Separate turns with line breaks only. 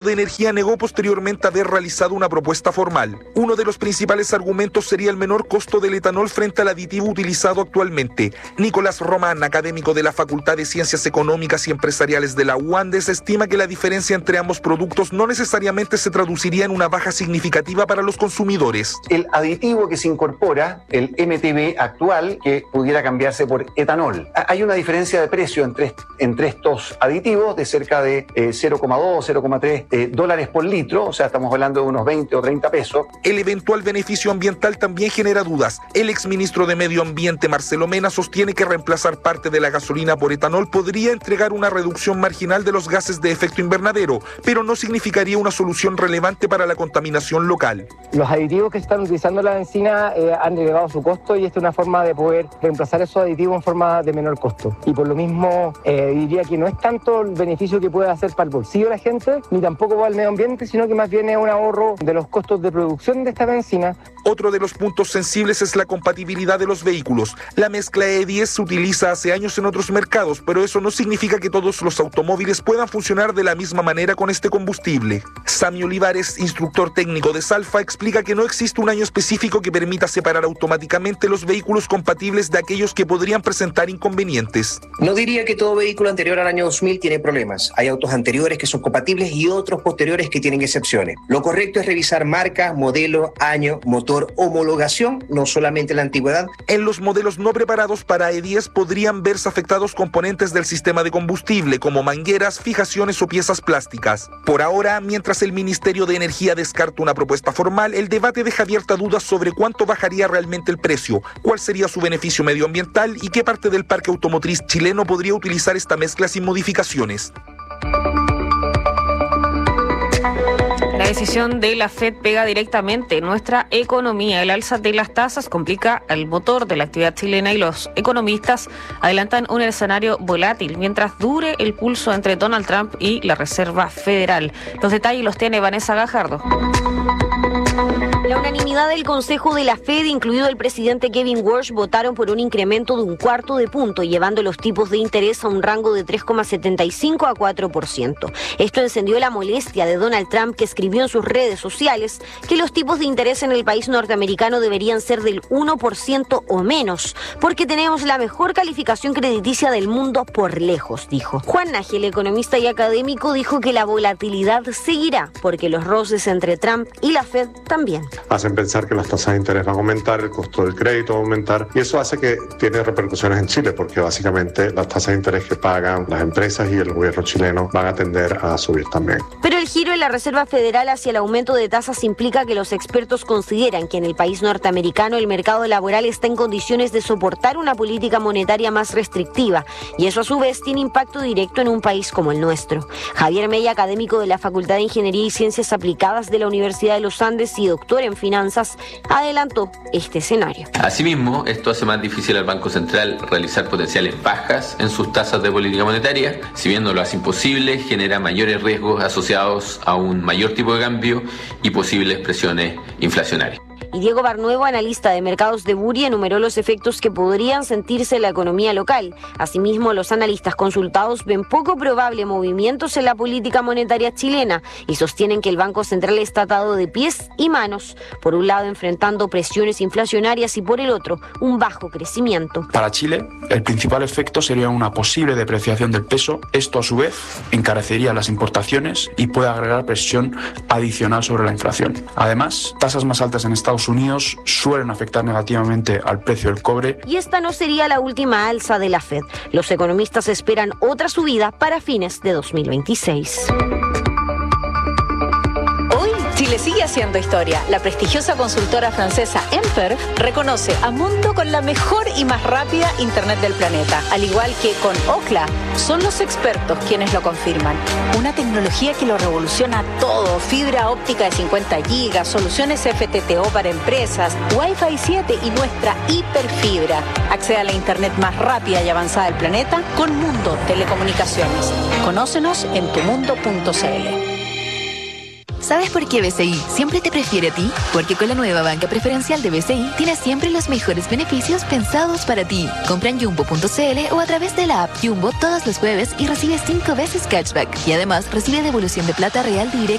de Energía negó posteriormente haber realizado una propuesta formal. Uno de los principales argumentos sería el menor costo del etanol frente al aditivo utilizado actualmente. Nicolás Román, académico de la Facultad de Ciencias Económicas y Empresariales de la UANDES, estima que la diferencia entre ambos productos no necesariamente se traduciría en una baja significativa para los consumidores.
El aditivo que se incorpora, el MTB actual, que pudiera cambiarse por etanol. Hay una diferencia de precio entre estos aditivos de cerca de 0,2 o 0,3 dólares por litro, o sea, estamos hablando de unos 20 o 30 pesos.
El eventual beneficio ambiental también genera dudas. El exministro de Medio Ambiente, Marcelo Mena, sostiene que reemplazar parte de la gasolina por etanol podría entregar una reducción marginal de los gases de efecto invernadero, pero no significaría una solución relevante para la contaminación local.
Los aditivos que se están utilizando en la bencina han elevado su costo y esta es una forma de poder reemplazar esos aditivos en forma de menor costo. Y por lo mismo diría que no es tanto el beneficio que puede hacer para el bolsillo de la gente, ni tampoco para el medio ambiente, sino que más bien es un ahorro de los costos de producción de esta bencina.
Otro de los puntos sensibles es la compatibilidad de los vehículos. La mezcla E10 se utiliza hace años en otros mercados, pero eso no significa que todos los automóviles puedan funcionar de la misma manera con este combustible. Sami Olivares, instructor técnico de Salfa, explica que no existe un año específico que permita separar automáticamente los vehículos compatibles de aquellos que podrían presentar inconvenientes.
No diría que todo vehículo anterior al año 2000 tiene problemas. Hay autos anteriores que son compatibles y otros posteriores que tienen excepciones. Lo correcto es revisar marca, modelo, año, motor, homologación, no solamente la antigüedad.
En los modelos no preparados para E10 podrían verse afectados componentes del sistema de combustible, como mangueras, fijaciones o piezas plásticas. Por ahora, mientras el Ministerio de Energía descarta una propuesta formal, el debate deja abierta dudas sobre cuánto bajaría realmente el precio, cuál sería su beneficio medioambiental y qué parte del parque automotriz chileno podría utilizar esta mezcla sin modificaciones.
La decisión de la FED pega directamente en nuestra economía. El alza de las tasas complica al motor de la actividad chilena y los economistas adelantan un escenario volátil mientras dure el pulso entre Donald Trump y la Reserva Federal. Los detalles los tiene Vanessa Gajardo.
La unanimidad del Consejo de la Fed, incluido el presidente Kevin Warsh, votaron por un incremento de 1/4 de punto, llevando los tipos de interés a un rango de 3,75 a 4%. Esto encendió la molestia de Donald Trump, que escribió en sus redes sociales que los tipos de interés en el país norteamericano deberían ser del 1% o menos, porque tenemos la mejor calificación crediticia del mundo por lejos, dijo. Juan Nájel, economista y académico, dijo que la volatilidad seguirá, porque los roces entre Trump y la Fed también.
Hacen pensar que las tasas de interés van a aumentar, el costo del crédito va a aumentar, y eso hace que tiene repercusiones en Chile, porque básicamente las tasas de interés que pagan las empresas y el gobierno chileno van a tender a subir también.
Pero el giro en la Reserva Federal hacia el aumento de tasas implica que los expertos consideran que en el país norteamericano el mercado laboral está en condiciones de soportar una política monetaria más restrictiva, y eso a su vez tiene impacto directo en un país como el nuestro. Javier Mella, académico de la Facultad de Ingeniería y Ciencias Aplicadas de la Universidad de los Andes y doctor en finanzas, adelantó este escenario.
Asimismo, esto hace más difícil al Banco Central realizar potenciales bajas en sus tasas de política monetaria. Si bien no lo hace imposible, genera mayores riesgos asociados a un mayor tipo de cambio y posibles presiones inflacionarias.
Y Diego Barnuevo, analista de mercados de Buri, enumeró los efectos que podrían sentirse en la economía local. Asimismo, los analistas consultados ven poco probable movimientos en la política monetaria chilena y sostienen que el Banco Central está atado de pies y manos, por un lado enfrentando presiones inflacionarias y por el otro un bajo crecimiento.
Para Chile, el principal efecto sería una posible depreciación del peso. Esto a su vez encarecería las importaciones y puede agregar presión adicional sobre la inflación. Además, tasas más altas en Estados Unidos suelen afectar negativamente al precio del cobre.
Y esta no sería la última alza de la Fed. Los economistas esperan otra subida para fines de 2026.
Chile sigue haciendo historia. La prestigiosa consultora francesa Emper reconoce a Mundo con la mejor y más rápida Internet del planeta. Al igual que con Ookla, son los expertos quienes lo confirman. Una tecnología que lo revoluciona todo. Fibra óptica de 50 gigas, soluciones FTTO para empresas, Wi-Fi 7 y nuestra hiperfibra. Accede a la Internet más rápida y avanzada del planeta con Mundo Telecomunicaciones. Conócenos en tumundo.cl.
¿Sabes por qué BCI siempre te prefiere a ti? Porque con la nueva banca preferencial de BCI tienes siempre los mejores beneficios pensados para ti. Compra en Jumbo.cl o a través de la app Jumbo todos los jueves y recibe 5 veces cashback. Y además recibe devolución de plata real directa